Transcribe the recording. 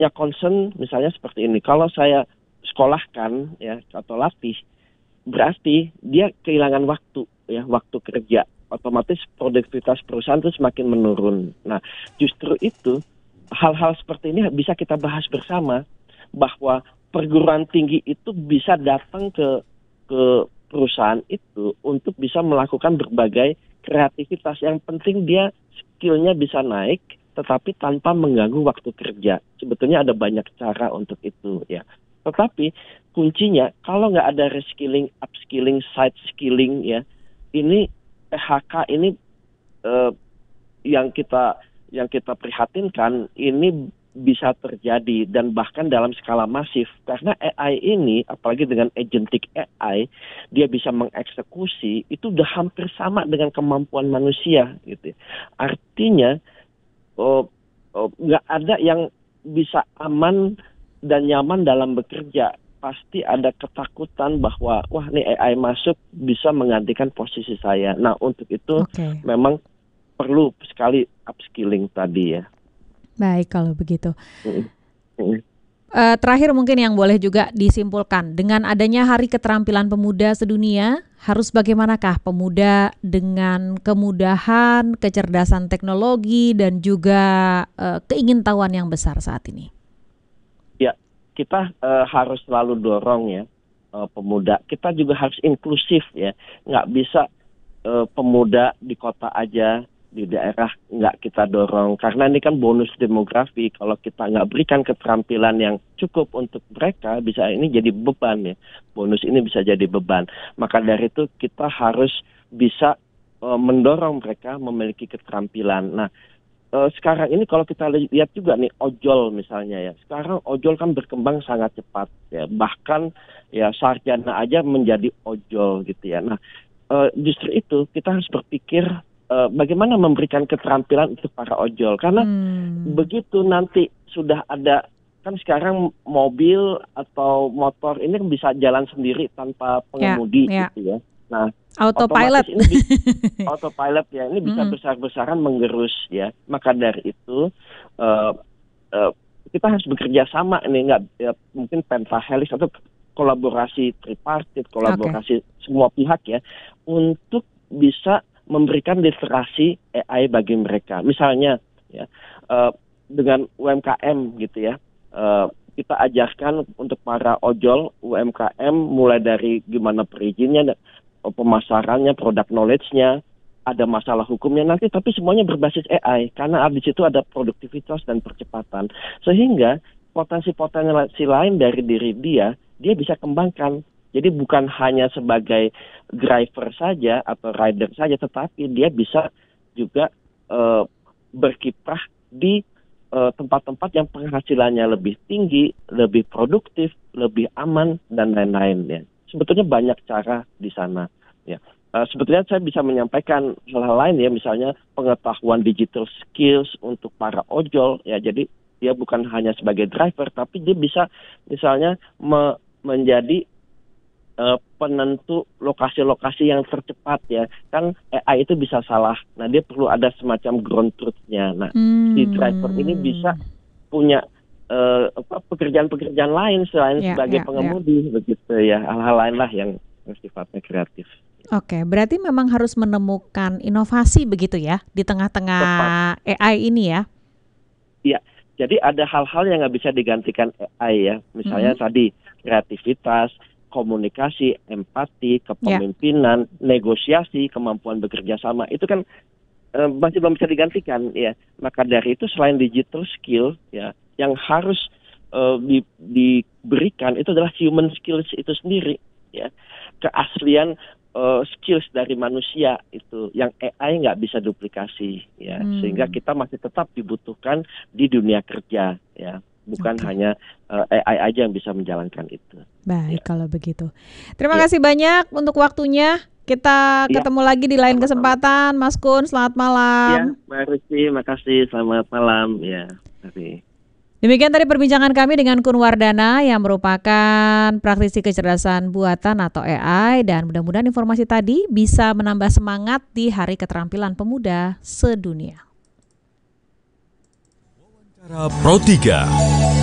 punya concern misalnya seperti ini. Kalau saya sekolahkan ya atau latih, berarti dia kehilangan waktu ya, waktu kerja. Otomatis produktivitas perusahaan itu semakin menurun. Nah, justru itu hal-hal seperti ini bisa kita bahas bersama, bahwa perguruan tinggi itu bisa datang ke perusahaan itu untuk bisa melakukan berbagai kreativitas. Yang penting dia skillnya bisa naik, tetapi tanpa mengganggu waktu kerja. Sebetulnya ada banyak cara untuk itu ya. Tetapi kuncinya kalau nggak ada reskilling, upskilling, side skilling ya, ini PHK ini yang kita prihatinkan ini bisa terjadi dan bahkan dalam skala masif, karena AI ini apalagi dengan agentic AI dia bisa mengeksekusi itu udah hampir sama dengan kemampuan manusia gitu. Artinya nggak ada yang bisa aman dan nyaman dalam bekerja. Pasti ada ketakutan bahwa wah nih AI masuk bisa menggantikan posisi saya. Nah untuk itu memang perlu sekali upskilling tadi ya. Baik kalau begitu. Terakhir mungkin yang boleh juga disimpulkan, dengan adanya Hari Keterampilan Pemuda Sedunia, harus bagaimanakah pemuda dengan kemudahan, kecerdasan teknologi dan juga keingintahuan yang besar saat ini? Ya, kita harus selalu dorong ya pemuda. Kita juga harus inklusif ya. Nggak bisa pemuda di kota aja, di daerah nggak kita dorong. Karena ini kan bonus demografi. Kalau kita nggak berikan keterampilan yang cukup untuk mereka, bisa ini jadi beban ya. Bonus ini bisa jadi beban. Maka dari itu kita harus bisa mendorong mereka memiliki keterampilan. Nah, sekarang ini kalau kita lihat juga nih ojol misalnya ya. Sekarang ojol kan berkembang sangat cepat ya. Bahkan ya sarjana aja menjadi ojol gitu ya. Nah, justru itu kita harus berpikir bagaimana memberikan keterampilan untuk para ojol. Karena begitu nanti sudah ada, kan sekarang mobil atau motor ini bisa jalan sendiri tanpa pengemudi gitu ya. Nah, autopilot ini autopilot ya, ini bisa besar-besaran menggerus ya. Maka dari itu kita harus bekerja sama nih, nggak ya, mungkin pentahelix atau kolaborasi tripartit, kolaborasi semua pihak ya, untuk bisa memberikan literasi AI bagi mereka. Misalnya ya, dengan UMKM gitu ya, kita ajarkan untuk para ojol UMKM mulai dari gimana perizinnya, pemasarannya, produk knowledge-nya, ada masalah hukumnya nanti, tapi semuanya berbasis AI karena di situ ada produktivitas dan percepatan. Sehingga potensi-potensi lain dari diri dia bisa kembangkan. Jadi bukan hanya sebagai driver saja atau rider saja, tetapi dia bisa juga berkiprah di tempat-tempat yang penghasilannya lebih tinggi, lebih produktif, lebih aman, dan lain-lain ya. Sebetulnya banyak cara di sana ya. Sebetulnya saya bisa menyampaikan hal-hal lain ya, misalnya pengetahuan digital skills untuk para ojol ya. Jadi dia bukan hanya sebagai driver, tapi dia bisa misalnya menjadi penentu lokasi-lokasi yang tercepat ya. Kan AI itu bisa salah. Nah, dia perlu ada semacam ground truth-nya. Nah, si driver ini bisa punya pekerjaan-pekerjaan lain selain sebagai pengemudi begitu ya. Hal-hal lain lah yang sifatnya kreatif. Oke, berarti memang harus menemukan inovasi begitu ya di tengah-tengah AI ini ya. Iya. Jadi ada hal-hal yang nggak bisa digantikan AI ya. Misalnya tadi kreativitas, komunikasi, empati, kepemimpinan, negosiasi, kemampuan bekerja sama, itu kan masih belum bisa digantikan ya. Maka dari itu selain digital skill ya, yang harus diberikan itu adalah human skills itu sendiri ya. Keaslian skills dari manusia itu yang AI nggak bisa duplikasi ya. Sehingga kita masih tetap dibutuhkan di dunia kerja ya. Bukan hanya AI aja yang bisa menjalankan itu. Baik kalau begitu. Terima kasih banyak untuk waktunya. Kita ketemu lagi di lain kesempatan, Mas Kun. Selamat malam. Ya, Mbak Rusti, makasih. Selamat malam. Ya, terima kasih. Demikian tadi perbincangan kami dengan Kun Wardana yang merupakan praktisi kecerdasan buatan atau AI, dan mudah-mudahan informasi tadi bisa menambah semangat di Hari Keterampilan Pemuda Sedunia. Pro 3